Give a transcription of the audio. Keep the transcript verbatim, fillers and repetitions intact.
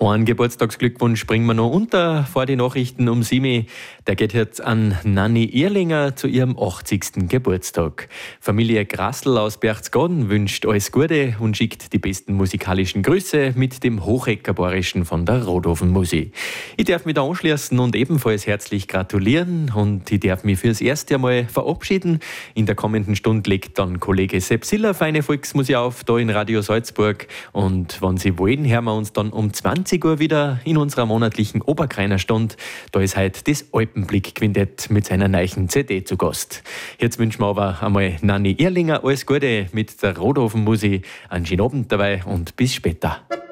Einen Geburtstagsglückwunsch bringen wir noch unter vor die Nachrichten um sieben. Der geht jetzt an Nanni Ehrlinger zu ihrem achtzigsten Geburtstag. Familie Grassl aus Berchtesgaden wünscht alles Gute und schickt die besten musikalischen Grüße mit dem Hocheckerbayerischen von der Rodhofen Musi. Ich darf mich da anschließen und ebenfalls herzlich gratulieren und ich darf mich fürs erste Mal verabschieden. In der kommenden Stunde legt dann Kollege Sepp Siller feine Volksmusik auf, da in Radio Salzburg. Und wenn Sie wollen, hören wir uns dann um zwanzig Uhr wieder in unserer monatlichen Oberkreiner Stunde. Da ist heute das Alpenblick-Quintett mit seiner neuen C D zu Gast. Jetzt wünschen wir aber einmal Nanni Ehrlinger alles Gute mit der Rodhofen Musi. Einen schönen Abend dabei und bis später.